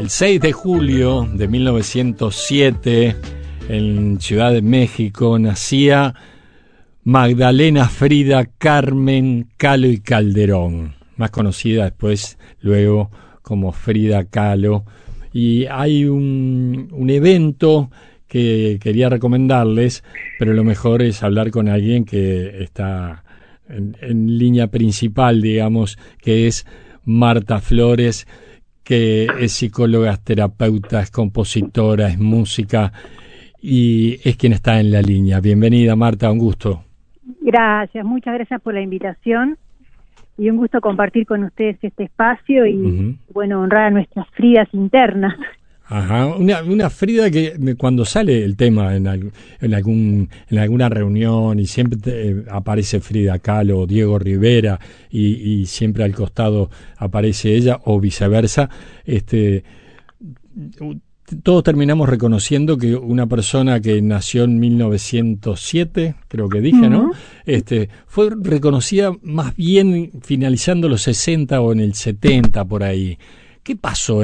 El 6 de julio de 1907, en Ciudad de México, nacía Magdalena Frida Carmen Kahlo y Calderón, más conocida después, luego, como Frida Kahlo. Y hay un evento que quería recomendarles, pero lo mejor es hablar con alguien que está en línea principal, digamos, que es Marta Flores, que es psicóloga, es terapeuta, es compositora, es música y es quien está en la línea. Bienvenida, Marta, un gusto. Gracias, muchas gracias por la invitación y un gusto compartir con ustedes este espacio y, bueno, honrar a nuestras Fridas internas. Ajá, una Frida que cuando sale el tema en alguna reunión y siempre aparece Frida Kahlo o Diego Rivera y siempre al costado aparece ella o viceversa, todos terminamos reconociendo que una persona que nació en 1907, creo que dije, ¿no? Fue reconocida más bien finalizando los 60 o en el 70 por ahí. ¿Qué pasó